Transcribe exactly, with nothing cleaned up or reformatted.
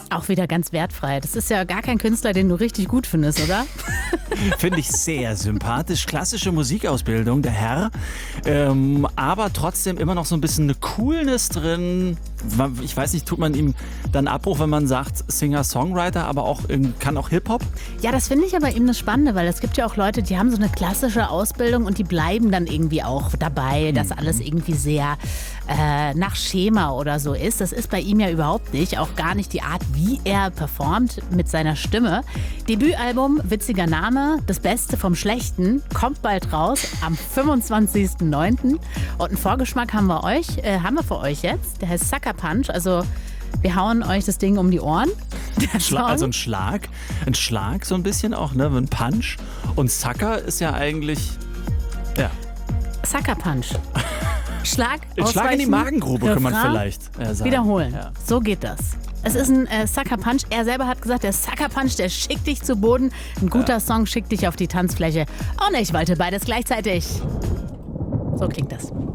Auch wieder ganz wertfrei. Das ist ja gar kein Künstler, den du richtig gut findest, oder? Finde ich sehr sympathisch. Klassische Musikausbildung, der Herr. Ähm, aber trotzdem immer noch so ein bisschen eine Coolness drin. Ich weiß nicht, tut man ihm dann Abbruch, wenn man sagt Singer-Songwriter, aber auch kann auch Hip-Hop? Ja, das finde ich aber eben das Spannende, weil es gibt ja auch Leute, die haben so eine klassische Ausbildung und die bleiben dann irgendwie auch dabei, dass alles irgendwie sehr äh, nach Schema oder so ist. Das ist bei ihm ja überhaupt nicht, auch gar nicht die Art, wie er performt mit seiner Stimme. Debütalbum, witziger Name, das Beste vom Schlechten, kommt bald raus am fünfundzwanzigsten neunten Und einen Vorgeschmack haben wir euch, äh, haben wir für euch jetzt. Der heißt Sucker Punch, also wir hauen euch das Ding um die Ohren. Schla- also ein Schlag, ein Schlag so ein bisschen auch, ne, ein Punch. Und Sucker ist ja eigentlich, ja. Sucker Punch. Schlag, Ein Schlag in die Magengrube kann man Refrain, vielleicht äh, sagen. wiederholen. Ja. So geht das. Es ist ein äh, Sucker Punch. Er selber hat gesagt, der Sucker Punch, der schickt dich zu Boden. Ein guter ja. Song schickt dich auf die Tanzfläche. Und ich wollte beides gleichzeitig. So klingt das.